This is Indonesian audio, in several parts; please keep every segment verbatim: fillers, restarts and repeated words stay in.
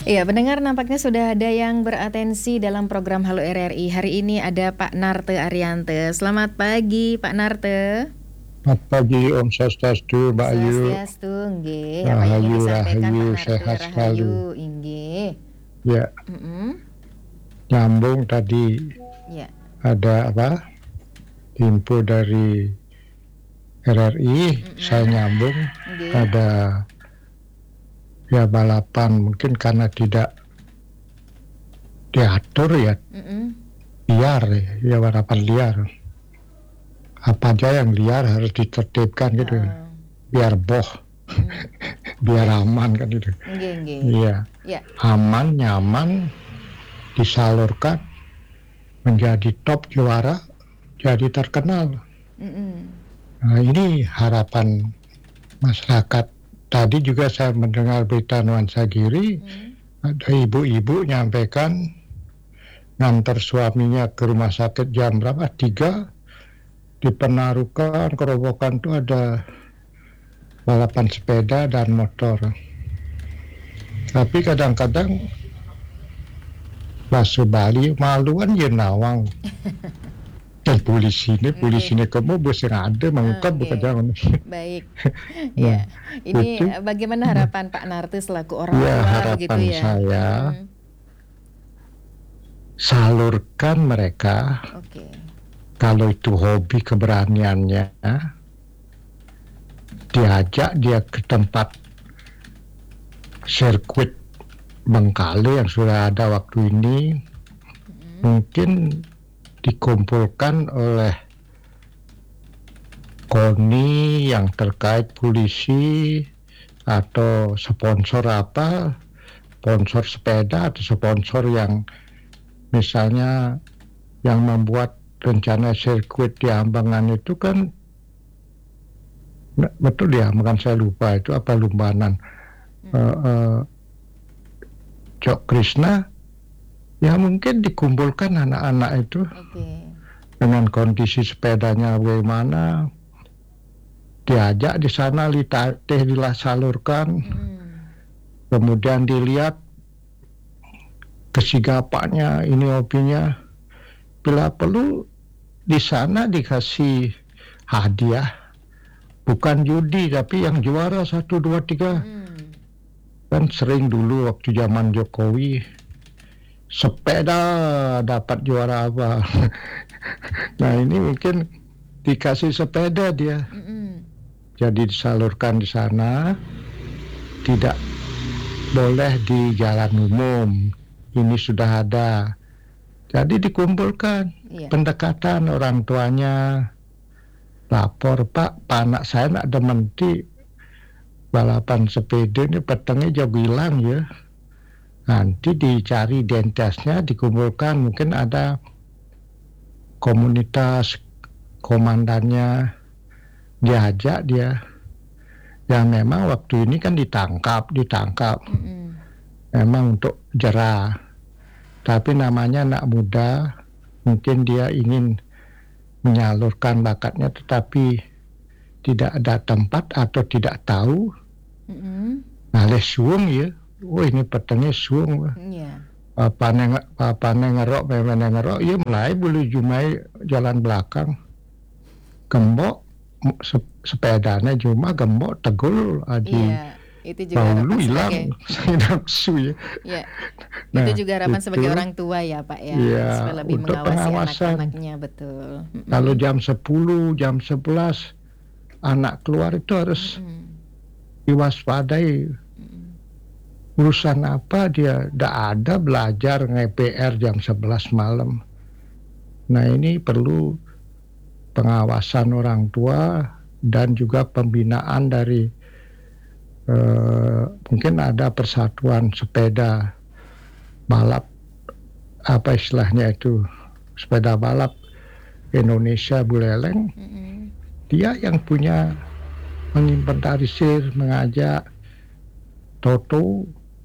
Iya, pendengar nampaknya sudah ada yang beratensi dalam program Halo R R I. Hari ini ada Pak Narte Ariante. Selamat pagi, Pak Narte. Selamat pagi, Om Swastiastu, Mbak Ayu. Swastiastu, nggih. Apa yang ingin Rahayu, disampaikan Pak rahayu, Narte? sehat selalu. Rahayu, inggih. Ya, Mm-mm. nyambung tadi Ya. ada apa? Info dari R R I, Mm-mm. saya nyambung Nggih. ada ya balapan mungkin karena tidak diatur ya, Mm-mm. liar ya, balapan liar. Apa aja yang liar harus ditertibkan gitu, Uh-uh. biar boh, Mm-mm. biar aman kan gitu. Nggih, nggih. Iya, Ya. aman, nyaman, disalurkan menjadi top juara, jadi terkenal. Mm-mm. Nah, ini harapan masyarakat. Tadi juga saya mendengar berita nuansa Giri, Mm. ada ibu-ibu nyampaikan ngantar suaminya ke rumah sakit jam berapa? Tiga, di Penarukan, Kerobokan itu ada balapan sepeda dan motor. Tapi kadang-kadang bahasa Bali maluan ya nawang. Dan polisi ini, polisi ini kamu bos yang ada mengungkap Oke. bukan jangan. Baik. Nah, Ya. Ini itu bagaimana harapan Pak Narte selaku orang ya tua harapan begitu ya? saya, Mm-mm. salurkan mereka. Oke. Kalau itu hobi keberaniannya, diajak dia ke tempat sirkuit Bengkale yang sudah ada waktu ini, Mm-mm. mungkin dikumpulkan oleh KONI yang terkait polisi atau sponsor apa, sponsor sepeda atau sponsor yang misalnya yang membuat rencana sirkuit di Ambangan itu kan betul ya, makan saya lupa itu apa Lumbanan, Hmm. uh, uh, Cok Krishna, ya mungkin dikumpulkan anak-anak itu Oke. dengan kondisi sepedanya bagaimana, diajak di sana, dilatih, disalurkan, Mm. kemudian dilihat kesigapannya, ini hobinya, bila perlu di sana dikasih hadiah, bukan judi tapi yang juara satu dua tiga. Mm. Kan sering dulu waktu zaman Jokowi sepeda dapat juara apa. Nah ini mungkin dikasih sepeda dia, Mm-mm. jadi disalurkan di sana, tidak boleh di jalan umum. Ini sudah ada, jadi dikumpulkan. Iya. Pendekatan orang tuanya lapor, Pak, Pak anak saya nak demen di balapan sepeda ini petangnya jauh hilang ya. Nanti dicari identitasnya, dikumpulkan, mungkin ada komunitas komandannya, diajak dia. Ya memang waktu ini kan ditangkap, ditangkap. Mm-mm. Memang untuk jerah. Tapi namanya anak muda, mungkin dia ingin menyalurkan bakatnya tetapi tidak ada tempat atau tidak tahu. Mm-mm. Nah, les suung ya. Oh ini petangnya suung. Iya. Apa neng apa nengerok, memang nengerok, ya mulai bulu jumai jalan belakang. Gembok sepedanya cuma gembok tegul aja. Iya. Itu juga harapan hilang, sebagai nafsu ya. ya. Nah, itu juga harapan itu, sebagai orang tua ya Pak ya, ya supaya lebih untuk mengawasi pengawasan. anak-anaknya, betul. Mm-mm. Kalau jam sepuluh, jam sebelas anak keluar itu harus Mm-mm. diwaspadai. Mm-mm. Urusan apa dia, tidak ada belajar nge P R jam sebelas malam. Nah ini perlu pengawasan orang tua dan juga pembinaan dari eh, mungkin ada persatuan sepeda balap, apa istilahnya itu, sepeda balap Indonesia Buleleng. Mm-mm. Dia yang punya menginventarisir, mengajak Toto,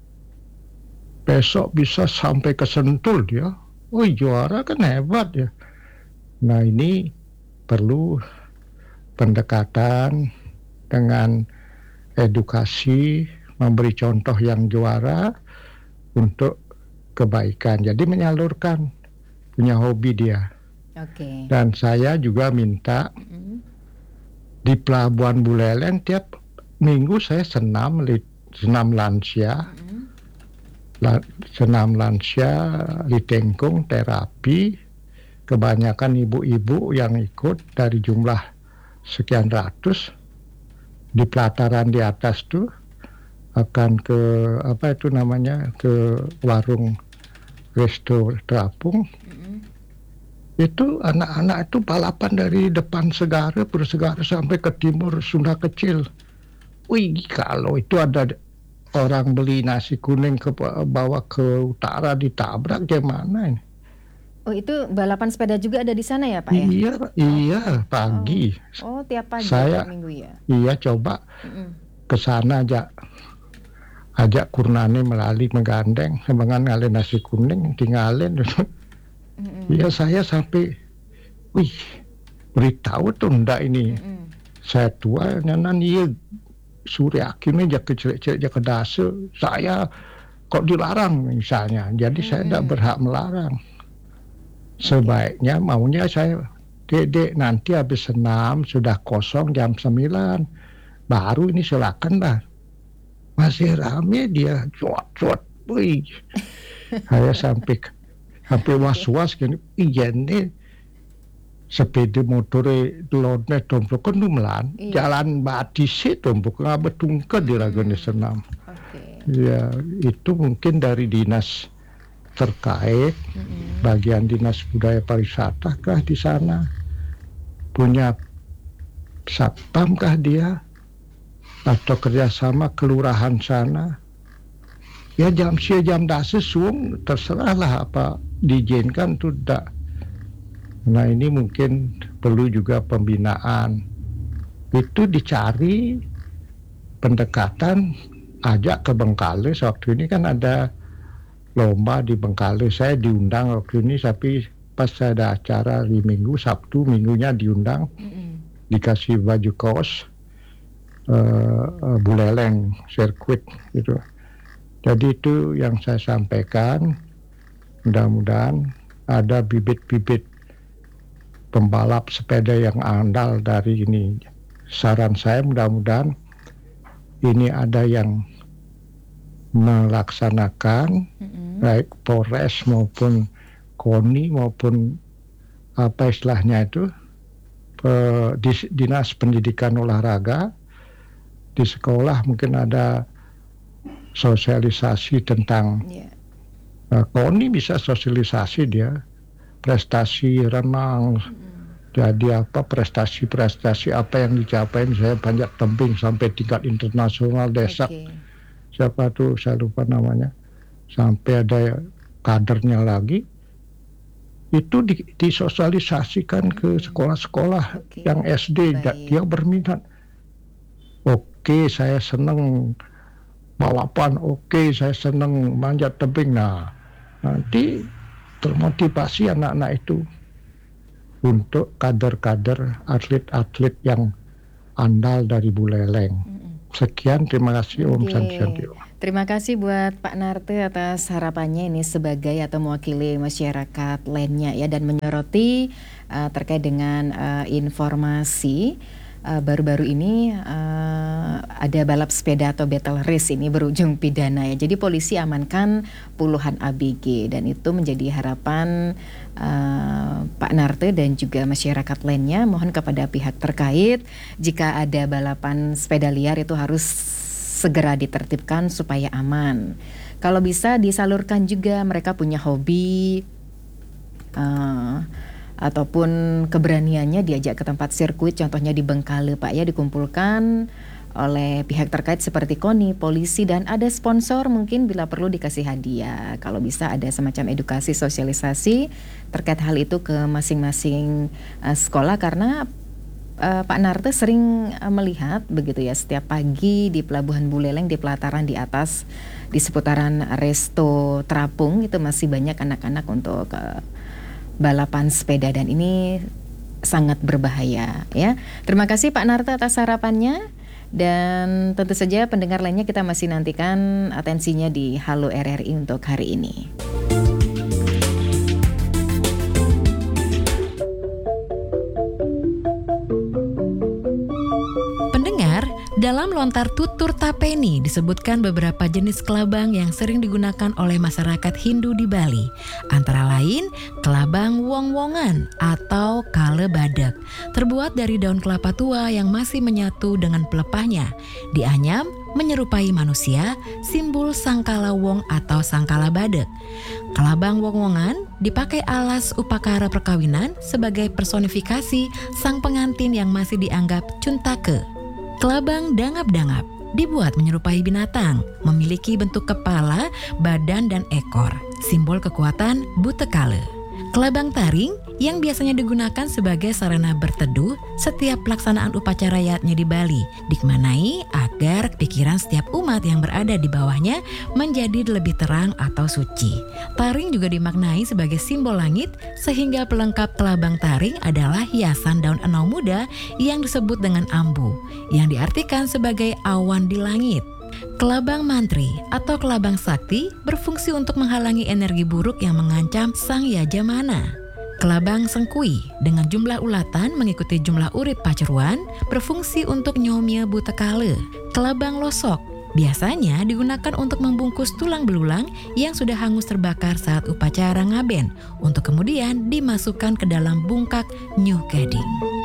besok bisa sampai ke Sentul dia. Oh juara kan hebat ya. Nah ini perlu pendekatan dengan edukasi, memberi contoh yang juara, untuk kebaikan. Jadi menyalurkan, punya hobi dia. Oke. Dan saya juga minta Mm-mm. di Pelabuhan Buleleng tiap minggu saya senam senam lansia, Mm-mm. la, senam lansia di Tengkung terapi. Kebanyakan ibu-ibu yang ikut dari jumlah sekian ratus di pelataran di atas tuh akan ke apa itu namanya ke warung resto terapung. Mm-mm. Itu anak-anak itu balapan dari depan Segara, Pura Segara sampai ke timur Sunda Kecil. Wih, kalau itu ada orang beli nasi kuning ke bawa ke utara ditabrak gimana ini? Oh, itu balapan sepeda juga ada di sana ya, Pak ya? Iya, iya pagi. Oh, oh tiap pagi Saya tiap minggu ya. iya coba Mm-mm. ke sana aja. Ajak Kurnani melalui menggandeng, semangan ngalih nasi kuning, tinggalin. Mm-mm. Iya saya sampai, wih, beritahu tuh ndak ini. Mm-mm. Saya tua, nyanan iya, Surya akhirnya aja kecil-kecil aja ke dasa. Saya kok dilarang misalnya, jadi Mm-mm. saya tidak berhak melarang. Sebaiknya maunya saya, Dek, nanti habis senam, sudah kosong jam sembilan, baru ini silakan lah. Masih rame dia, cuat-cuat, wih. Saya sampai sampai was-was gini, iya nih sepeda motor lone tombok kan melan, Iya. jalan batisi tombok nggak betungke di lagone senam. Oke. Ya itu mungkin dari dinas terkait, Mm-mm. bagian dinas budaya pariwisata kah di sana, punya satpam kah dia, atau kerjasama kelurahan sana. Ya jam sia jam dasa suung terserah lah apa diizinkan tuh dak. Nah ini mungkin perlu juga pembinaan. Itu dicari pendekatan, ajak ke Bengkalis. Waktu ini kan ada lomba di Bengkalis. Saya diundang waktu ini, tapi pas ada acara di Minggu, Sabtu minggunya diundang, Mm-mm. dikasih baju kaos uh, uh, Buleleng sirkuit gitu. Jadi itu yang saya sampaikan, mudah-mudahan ada bibit-bibit pembalap sepeda yang andal dari ini. Saran saya mudah-mudahan ini ada yang melaksanakan, Mm-mm. baik Polres maupun KONI maupun apa istilahnya itu, pe, dis, Dinas Pendidikan Olahraga, di sekolah mungkin ada sosialisasi tentang Yeah. uh, KONI bisa sosialisasi dia prestasi renang. Mm-mm. Jadi apa prestasi-prestasi apa yang dicapai, saya banyak tembing sampai tingkat internasional desa. Oke. Siapa tuh saya lupa namanya. Sampai ada kadernya lagi. Itu di, disosialisasikan ke sekolah-sekolah Oke. yang S D. Baik. Dia berminat. Oke, saya senang balapan. Oke, saya senang manjat tebing. Nah, nanti termotivasi anak-anak itu untuk kader-kader atlet-atlet yang andal dari Buleleng. Mm-mm. Sekian, terima kasih Om Oke. Santiantio. Terima kasih buat Pak Narte atas harapannya ini sebagai atau mewakili masyarakat lainnya ya, dan menyoroti uh, terkait dengan uh, informasi uh, baru-baru ini uh, ada balap sepeda atau battle race ini berujung pidana ya. Jadi polisi amankan puluhan A B G dan itu menjadi harapan uh, Pak Narte dan juga masyarakat lainnya. Mohon kepada pihak terkait jika ada balapan sepeda liar itu harus segera ditertibkan supaya aman. Kalau bisa disalurkan juga, mereka punya hobi uh, ataupun keberaniannya diajak ke tempat sirkuit, contohnya di Bengkale Pak ya, dikumpulkan oleh pihak terkait seperti KONI, polisi, dan ada sponsor mungkin bila perlu dikasih hadiah. Kalau bisa ada semacam edukasi sosialisasi terkait hal itu ke masing-masing uh, sekolah, karena Uh, Pak Narte sering uh, melihat begitu ya, setiap pagi di Pelabuhan Buleleng, di pelataran di atas, di seputaran resto terapung itu masih banyak anak-anak untuk uh, balapan sepeda, dan ini sangat berbahaya ya. Terima kasih Pak Narte atas harapannya. Dan tentu saja pendengar lainnya kita masih nantikan atensinya di Halo R R I untuk hari ini. Pendengar, dalam lontar tutur tapeni disebutkan beberapa jenis kelabang yang sering digunakan oleh masyarakat Hindu di Bali. Antara lain, kelabang wong-wongan atau kale badak, terbuat dari daun kelapa tua yang masih menyatu dengan pelepahnya. Dianyam menyerupai manusia, simbol sangkala wong atau sangkala badak. Kelabang wong-wongan dipakai alas upakara perkawinan sebagai personifikasi sang pengantin yang masih dianggap cuntake. Kelabang dangap-dangap dibuat menyerupai binatang, memiliki bentuk kepala, badan, dan ekor, simbol kekuatan butekale. Kelabang taring yang biasanya digunakan sebagai sarana berteduh setiap pelaksanaan upacara yatnya di Bali, dikmanai agar pikiran setiap umat yang berada di bawahnya menjadi lebih terang atau suci. Taring juga dimaknai sebagai simbol langit, sehingga pelengkap kelabang taring adalah hiasan daun enau muda yang disebut dengan ambu, yang diartikan sebagai awan di langit. Kelabang mantri atau kelabang sakti berfungsi untuk menghalangi energi buruk yang mengancam sang yajamana. Kelabang sengkui dengan jumlah ulatan mengikuti jumlah urip paceruan berfungsi untuk nyomye butekale. Kelabang losok biasanya digunakan untuk membungkus tulang belulang yang sudah hangus terbakar saat upacara ngaben, untuk kemudian dimasukkan ke dalam bungkak nyuh gading.